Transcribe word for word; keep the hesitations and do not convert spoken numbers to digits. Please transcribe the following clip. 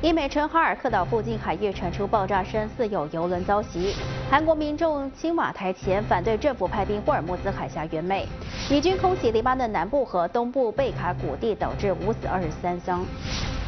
英美称哈尔克岛附近海域传出爆炸声，似有油轮遭袭。韩国民众青瓦台前反对政府派兵霍尔木兹海峡援美。以军空袭黎巴嫩南部和东部贝卡谷地，导致五死二十三伤。